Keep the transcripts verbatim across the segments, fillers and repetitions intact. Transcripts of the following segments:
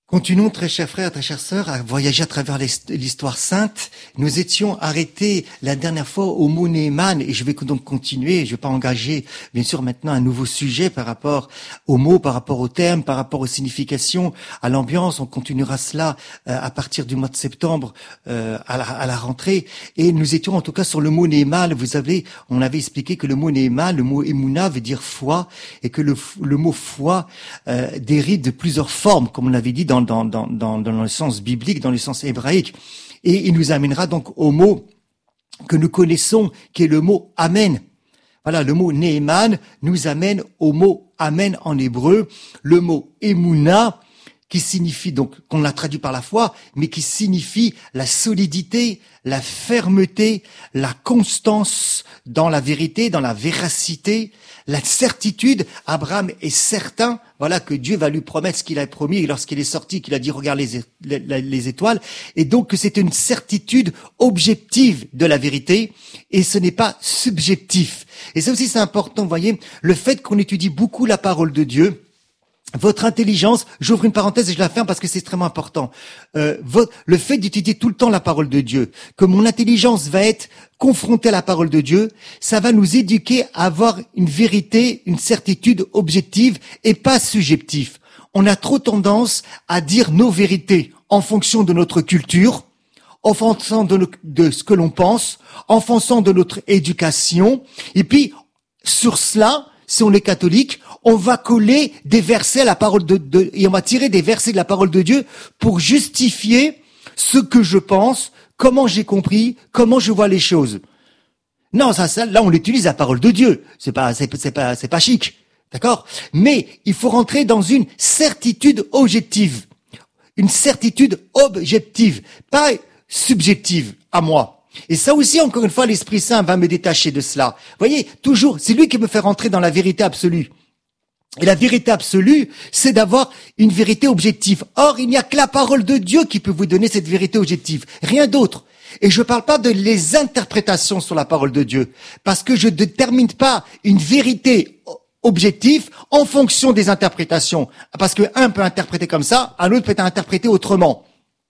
Continuons, très chers frères, très chères sœurs, à voyager à travers l'histoire sainte. Nous étions arrêtés la dernière fois au mot Néhéman, et je vais donc continuer. Je ne vais pas engager, bien sûr, maintenant un nouveau sujet par rapport aux mots, par rapport aux termes, par rapport aux significations, à l'ambiance. On continuera cela euh, à partir du mois de septembre euh, à, la, à la rentrée. Et nous étions en tout cas sur le mot Néhéman. Vous savez, on avait expliqué que le mot Néhéman, le mot Emouna veut dire foi, et que le, le mot foi euh, dérive de plusieurs formes, comme on l'avait dit dans Dans, dans, dans, dans le sens biblique, dans le sens hébraïque. Et il nous amènera donc au mot que nous connaissons, qui est le mot Amen. Voilà, le mot Néhéman nous amène au mot Amen en hébreu, le mot Emouna, qui signifie donc, qu'on l'a traduit par la foi, mais qui signifie la solidité, la fermeté, la constance dans la vérité, dans la véracité, la certitude. Abraham est certain, voilà, que Dieu va lui promettre ce qu'il a promis, et lorsqu'il est sorti, qu'il a dit regarde les, les, les étoiles, et donc que c'est une certitude objective de la vérité, et ce n'est pas subjectif. Et ça aussi c'est important, vous voyez, le fait qu'on étudie beaucoup la parole de Dieu. Votre intelligence, j'ouvre une parenthèse et je la ferme parce que c'est extrêmement important. Euh, votre, le fait d'étudier tout le temps la parole de Dieu, que mon intelligence va être confrontée à la parole de Dieu, ça va nous éduquer à avoir une vérité, une certitude objective et pas subjective. On a trop tendance à dire nos vérités en fonction de notre culture, en fonction de, nos, de ce que l'on pense, en fonction de notre éducation, et puis sur cela, si on est catholique, on va coller des versets à la parole de, de et on va tirer des versets de la parole de Dieu pour justifier ce que je pense, comment j'ai compris, comment je vois les choses. Non, ça, ça là on utilise la parole de Dieu. C'est pas, c'est, c'est pas, c'est pas chic, d'accord? Mais il faut rentrer dans une certitude objective, une certitude objective, pas subjective à moi. Et ça aussi, encore une fois, l'Esprit Saint va me détacher de cela. Vous voyez, toujours, c'est lui qui me fait rentrer dans la vérité absolue. Et la vérité absolue, c'est d'avoir une vérité objective. Or, il n'y a que la parole de Dieu qui peut vous donner cette vérité objective. Rien d'autre. Et je ne parle pas de les interprétations sur la parole de Dieu. Parce que je ne détermine pas une vérité objective en fonction des interprétations. Parce qu'un peut interpréter comme ça, un autre peut être interprété autrement.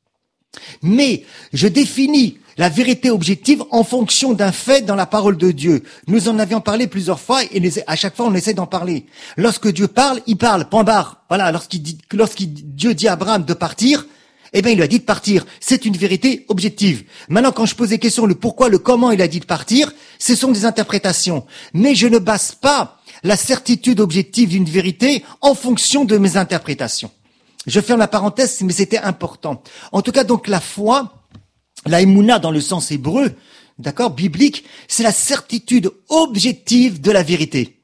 Mais je définis la vérité objective en fonction d'un fait dans la parole de Dieu. Nous en avions parlé plusieurs fois et à chaque fois on essaie d'en parler. Lorsque Dieu parle, il parle, point barre. Voilà, lorsqu'il dit, lorsqu'il Dieu dit à Abraham de partir, eh bien il lui a dit de partir. C'est une vérité objective. Maintenant, quand je pose des questions, le pourquoi, le comment il a dit de partir, ce sont des interprétations. Mais je ne base pas la certitude objective d'une vérité en fonction de mes interprétations. Je ferme la parenthèse, mais c'était important. En tout cas, donc la foi, la Emouna dans le sens hébreu, d'accord, biblique, c'est la certitude objective de la vérité.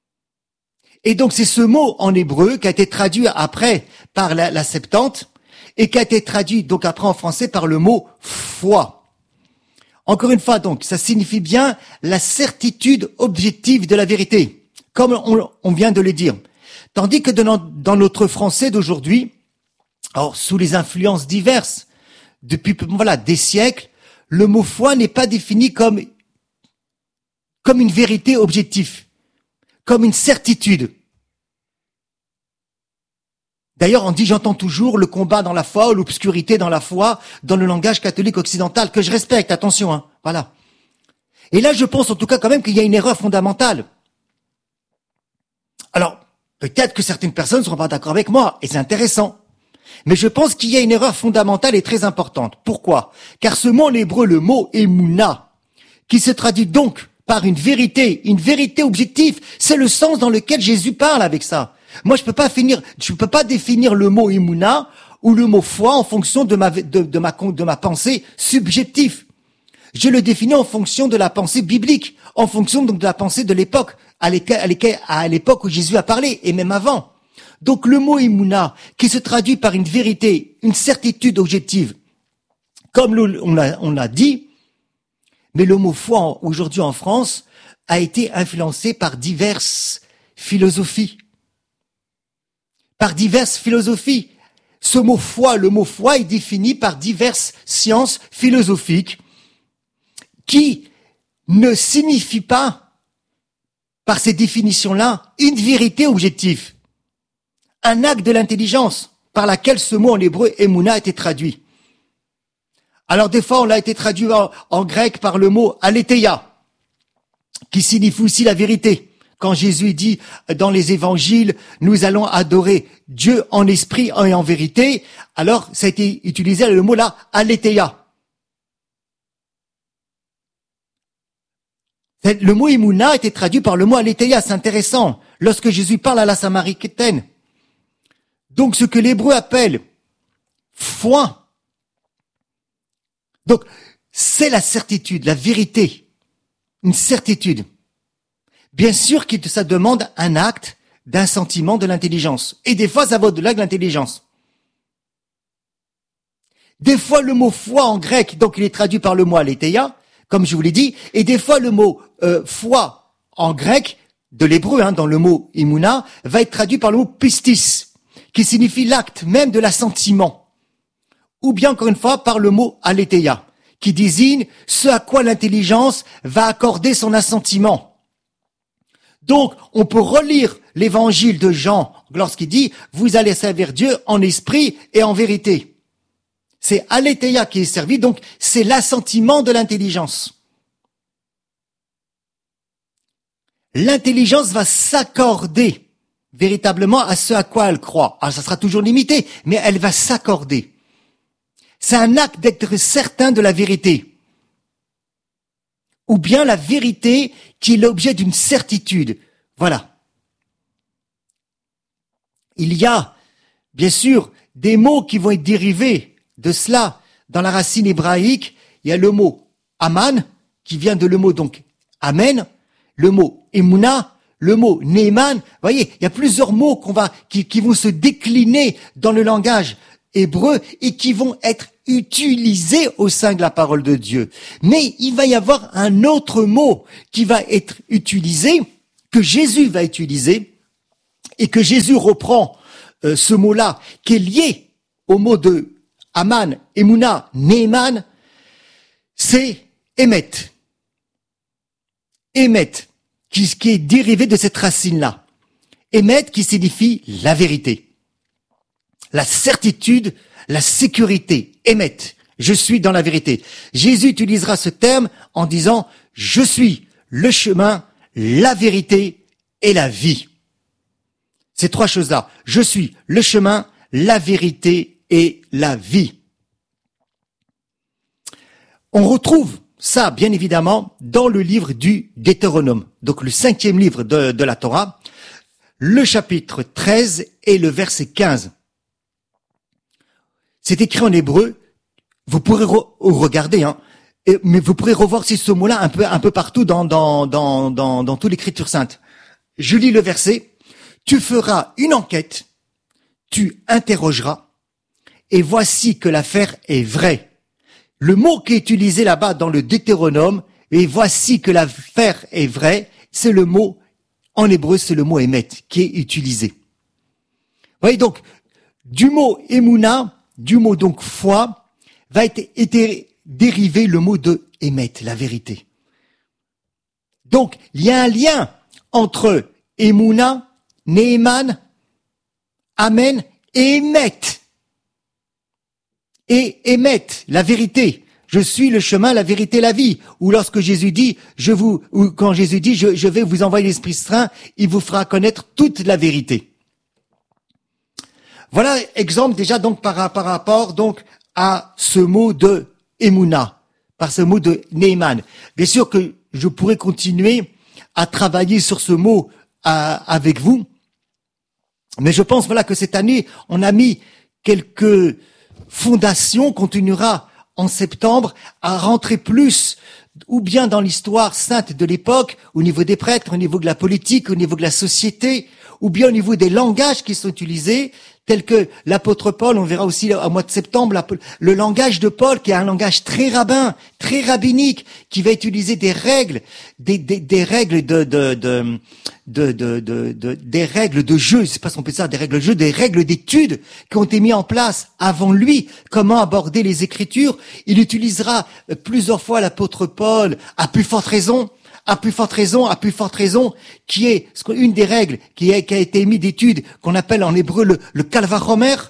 Et donc c'est ce mot en hébreu qui a été traduit après par la, la Septante et qui a été traduit donc après en français par le mot foi. Encore une fois donc, ça signifie bien la certitude objective de la vérité, comme on, on vient de le dire. Tandis que dans, dans notre français d'aujourd'hui, alors sous les influences diverses, depuis voilà des siècles, le mot foi n'est pas défini comme comme une vérité objective, comme une certitude. D'ailleurs, on dit, j'entends toujours le combat dans la foi ou l'obscurité dans la foi, dans le langage catholique occidental, que je respecte, attention, hein, voilà. Et là, je pense en tout cas quand même qu'il y a une erreur fondamentale. Alors, peut-être que certaines personnes ne seront pas d'accord avec moi, et c'est intéressant. Mais je pense qu'il y a une erreur fondamentale et très importante. Pourquoi? Car ce mot en hébreu, le mot Emouna, qui se traduit donc par une vérité, une vérité objective, c'est le sens dans lequel Jésus parle avec ça. Moi, je peux pas finir, je peux pas définir le mot Emouna ou le mot foi en fonction de ma, de, de ma, de ma pensée subjective. Je le définis en fonction de la pensée biblique, en fonction donc de la pensée de l'époque, à l'époque où Jésus a parlé, et même avant. Donc le mot Emouna, qui se traduit par une vérité, une certitude objective, comme on l'a, on l'a dit, mais le mot foi aujourd'hui en France a été influencé par diverses philosophies. Par diverses philosophies. Ce mot foi, le mot foi est défini par diverses sciences philosophiques qui ne signifient pas, par ces définitions-là, une vérité objective. Un acte de l'intelligence. par laquelle ce mot en hébreu Emouna a été traduit. Alors des fois, on l'a été traduit en, en grec par le mot aletheia, qui signifie aussi la vérité. Quand Jésus dit dans les évangiles, nous allons adorer Dieu en esprit et en vérité, alors ça a été utilisé le mot là, aletheia. Le mot Emouna a été traduit par le mot aletheia, c'est intéressant, lorsque Jésus parle à la Samaritaine. Donc ce que l'hébreu appelle foi, donc c'est la certitude, la vérité, une certitude. Bien sûr que ça demande un acte, d'un sentiment, de l'intelligence. Et des fois, ça va au-delà de l'intelligence. Des fois, le mot foi en grec, donc il est traduit par le mot aletheia, comme je vous l'ai dit, et des fois, le mot euh, foi en grec, de l'hébreu, hein, dans le mot imuna, va être traduit par le mot pistis, qui signifie l'acte même de l'assentiment. Ou bien, encore une fois, par le mot aletheia, qui désigne ce à quoi l'intelligence va accorder son assentiment. Donc, on peut relire l'évangile de Jean lorsqu'il dit « Vous allez servir Dieu en esprit et en vérité ». C'est aletheia qui est servi, donc c'est l'assentiment de l'intelligence. L'intelligence va s'accorder véritablement à ce à quoi elle croit. Alors, ça sera toujours limité, mais elle va s'accorder. C'est un acte d'être certain de la vérité. Ou bien la vérité qui est l'objet d'une certitude. Voilà. Il y a, bien sûr, des mots qui vont être dérivés de cela. Dans la racine hébraïque, il y a le mot aman, qui vient de le mot donc amen, le mot emuna, le mot neeman. Vous voyez, il y a plusieurs mots qu'on va, qui, qui vont se décliner dans le langage hébreu et qui vont être utilisés au sein de la parole de Dieu. Mais il va y avoir un autre mot qui va être utilisé, que Jésus va utiliser, et que Jésus reprend euh, ce mot-là, qui est lié au mot de Aman, Emouna, Neeman, c'est Emet. Emet, qui, qui est dérivé de cette racine-là. Emet qui signifie la vérité. La certitude, la sécurité. Emet, je suis dans la vérité. Jésus utilisera ce terme en disant « Je suis le chemin, la vérité et la vie ». Ces trois choses-là. Je suis le chemin, la vérité et la vie. On retrouve ça, bien évidemment, dans le livre du Deutéronome, donc le cinquième livre de, de la Torah, le chapitre treize et le verset quinze. C'est écrit en hébreu, vous pourrez re- regarder, hein, et, mais vous pourrez revoir aussi ce mot-là un peu, un peu partout dans, dans, dans, dans, dans toute l'écriture sainte. Je lis le verset. Tu feras une enquête, tu interrogeras, et voici que l'affaire est vraie. Le mot qui est utilisé là-bas dans le Deutéronome, et voici que l'affaire est vraie, c'est le mot, en hébreu, c'est le mot émet qui est utilisé. Vous voyez donc, du mot émouna, du mot donc foi, va être, être dérivé le mot de émet, la vérité. Donc, il y a un lien entre émouna, Neeman, Amen et Emet. Et Emet, la vérité. Je suis le chemin, la vérité, la vie. Ou lorsque Jésus dit, je vous, ou quand Jésus dit, je, je vais vous envoyer l'Esprit Saint, il vous fera connaître toute la vérité. Voilà exemple déjà donc par, par rapport donc à ce mot de Emouna, par ce mot de Neeman. Bien sûr que je pourrais continuer à travailler sur ce mot à, avec vous. Mais je pense voilà que cette année, on a mis quelques fondations, on continuera en septembre à rentrer plus ou bien dans l'histoire sainte de l'époque, au niveau des prêtres, au niveau de la politique, au niveau de la société, ou bien au niveau des langages qui sont utilisés, tels que l'apôtre Paul, on verra aussi au mois de septembre, le langage de Paul, qui est un langage très rabbin, très rabbinique, qui va utiliser des règles, des, des, des règles de, de, de, de, de, de, de des règles de jeu, je sais pas si on peut dire ça, des règles de jeu, des règles d'études qui ont été mises en place avant lui, comment aborder les Écritures. Il utilisera plusieurs fois l'apôtre Paul, à plus forte raison, à plus forte raison, à plus forte raison, qui est une des règles qui a, qui a été émise d'études, qu'on appelle en hébreu le, le calvachomer. Vous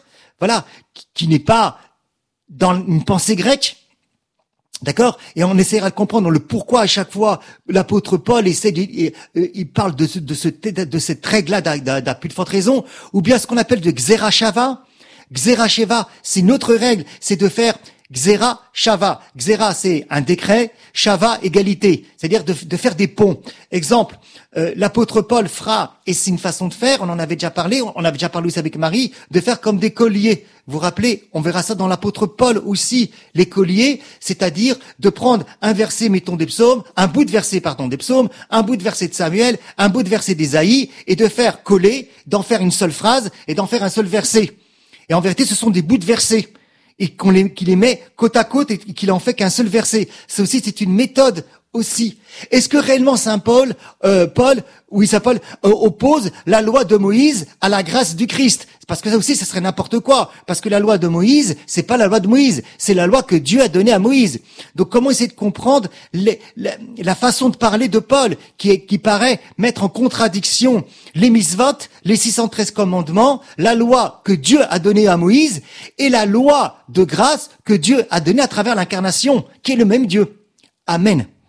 voilà, qui, qui n'est pas dans une pensée grecque. D'accord? Et on essaiera de comprendre le pourquoi à chaque fois l'apôtre Paul essaie de, il, il parle de ce, de ce, de cette règle-là d'à plus de forte raison, ou bien ce qu'on appelle de Xera Shava. Xera Shava, c'est une autre règle, c'est de faire Xera Shava. Xera, c'est un décret, Shava, égalité, c'est-à-dire de, de faire des ponts. Exemple, euh, l'apôtre Paul fera, et c'est une façon de faire, on en avait déjà parlé, on avait déjà parlé aussi avec Marie, de faire comme des colliers. Vous vous rappelez, on verra ça dans l'apôtre Paul aussi, les colliers, c'est-à-dire de prendre un verset, mettons des psaumes, un bout de verset, pardon, des psaumes, un bout de verset de Samuel, un bout de verset d'Ésaïe, et de faire coller, d'en faire une seule phrase, et d'en faire un seul verset. Et en vérité, ce sont des bouts de versets. Et qu'on les, qu'il les met côte à côte et qu'il en fait qu'un seul verset. Ça aussi, c'est une méthode aussi. Est-ce que réellement Saint Paul, euh, Paul, oui, Saint Paul euh, oppose la loi de Moïse à la grâce du Christ? Parce que ça aussi, ça serait n'importe quoi. Parce que la loi de Moïse, c'est pas la loi de Moïse, c'est la loi que Dieu a donnée à Moïse. Donc, comment essayer de comprendre les, la, la façon de parler de Paul, qui, est, qui paraît mettre en contradiction les misvot, les six cent treize commandements, la loi que Dieu a donnée à Moïse, et la loi de grâce que Dieu a donnée à travers l'incarnation, qui est le même Dieu. Amen.